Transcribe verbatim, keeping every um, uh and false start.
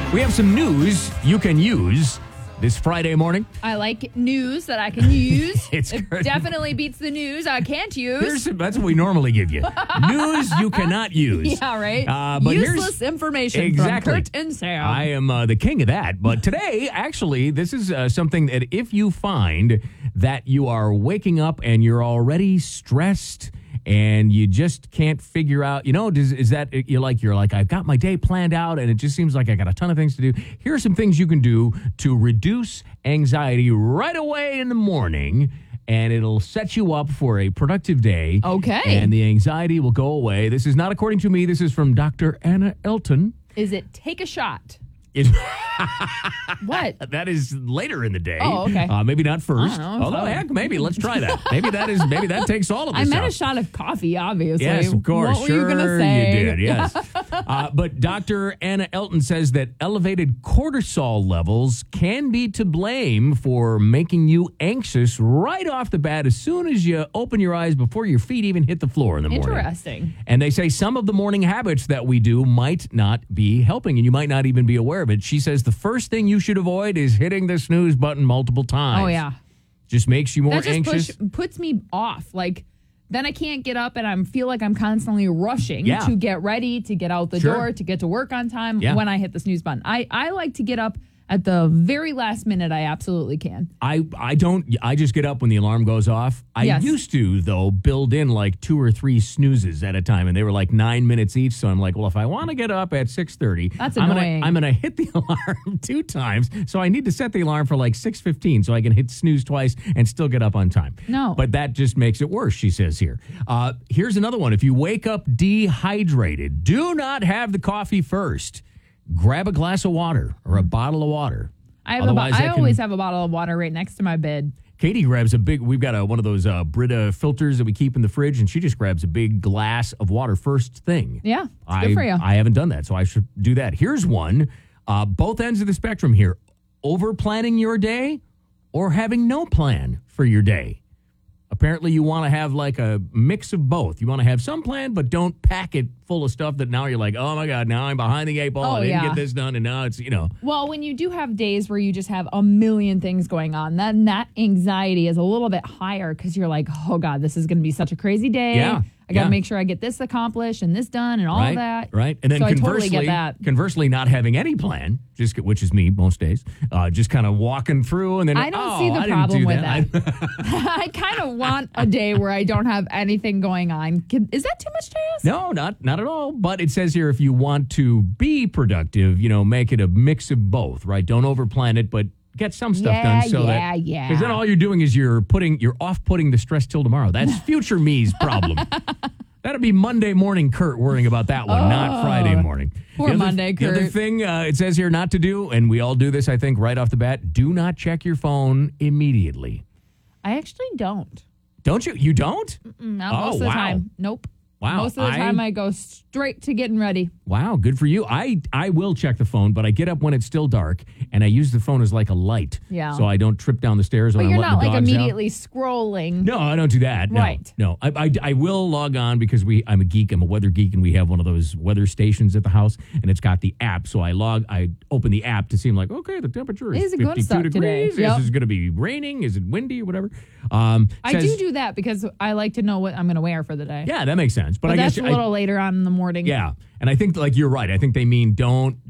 We have some news you can use this Friday morning. I like news that I can use. It's it good. definitely beats the news I can't use. Here's, that's what we normally give you. News you cannot use. Yeah, right? Uh, but Useless here's, information exactly. from Kurt and Sam. I am uh, the king of that. But today, actually, this is uh, something that if you find that you are waking up and you're already stressed and you just can't figure out, you know, does, is that you're like, you're like, I've got my day planned out and it just seems like I got a ton of things to do. Here are some things you can do to reduce anxiety right away in the morning, and it'll set you up for a productive day. Okay. And the anxiety will go away. This is not according to me. This is from Doctor Anna Elton. Is it take a shot? It, What? that is later in the day. Oh, okay. Uh, maybe not first. I don't know. Although, heck, maybe let's try that. Maybe that is maybe that takes all of I this meant out. a shot of coffee, obviously. Yes, of course. What sure were you going to say? you did, yes. uh, but Doctor Anna Elton says that elevated cortisol levels can be to blame for making you anxious right off the bat as soon as you open your eyes before your feet even hit the floor in the morning. Interesting. And they say some of the morning habits that we do might not be helping, and you might not even be aware of it. She says the first thing you should avoid is hitting the snooze button multiple times. Oh, yeah. Just makes you more That just anxious. push, puts me off. Like, then I can't get up and I feel like I'm constantly rushing Yeah. to get ready, to get out the Sure. door, to get to work on time Yeah. when I hit the snooze button. I, I like to get up at the very last minute I absolutely can. I, I don't, I just get up when the alarm goes off. I Yes. used to, though, build in like two or three snoozes at a time, and they were like nine minutes each. So I'm like, well, if I want to get up at six thirty, That's I'm annoying. Gonna, I'm going to hit the alarm two times. So I need to set the alarm for like six fifteen so I can hit snooze twice and still get up on time. No. But that just makes it worse, she says here. Uh, here's another one. If you wake up dehydrated, do not have the coffee first. Grab a glass of water or a bottle of water. I have a bo- Otherwise, I that can- always have a bottle of water right next to my bed. Katie grabs a big, we've got a, one of those uh, Brita filters that we keep in the fridge, and she just grabs a big glass of water first thing. Yeah, it's I, good for you. I haven't done that, so I should do that. Here's one, uh, both ends of the spectrum here. Over planning your day or having no plan for your day. Apparently you want to have like a mix of both. You want to have some plan, but don't pack it full of stuff that now you're like, oh my God, now I'm behind the eight ball. Oh, I didn't yeah. get this done, and now it's, you know. Well, when you do have days where you just have a million things going on, then that anxiety is a little bit higher because you're like, oh God, this is going to be such a crazy day. Yeah, I got to yeah. make sure I get this accomplished and this done and all right, that. Right. And then so conversely, I totally get that. conversely, not having any plan, just which is me most days, uh, just kind of walking through and then I don't oh, see the I didn't problem do with that. that. I kind of want a day where I don't have anything going on. Can- Is that too much to ask? No, not not at all. But it says here if you want to be productive, you know, make it a mix of both, right? Don't overplan it, but get some stuff Yeah, done. So yeah, that, yeah. Because then all you're doing is you're putting you're off putting the stress till tomorrow. That's future me's problem. That'll be Monday morning Kurt worrying about that one, Oh, not Friday morning. poor The other- Monday, The other Kurt. thing uh, it says here not to do, and we all do this, I think, right off the bat, do not check your phone immediately. I actually don't. Don't you? You don't? Not Oh, most of the wow. time. Nope. Wow, Most of the I- time I go straight to getting ready. Wow, good for you. I I will check the phone, but I get up when it's still dark, and I use the phone as like a light. Yeah. So I don't trip down the stairs when But I'm you're letting not the like dogs out. immediately scrolling. No, I don't do that. No, Right. No, I, I, I will log on because we I'm a geek. I'm a weather geek, and we have one of those weather stations at the house, and it's got the app. So I log, I open the app to see, like, okay, the temperature is Is it good fifty-two stuff today? degrees. Yep. Is it going to be raining? Is it windy or whatever? Um, I says- do do that because I like to know what I'm going to wear for the day. Yeah, that makes sense. But, But I that's guess a I- little later on in the morning. yeah, and I think like you're right. I think they mean don't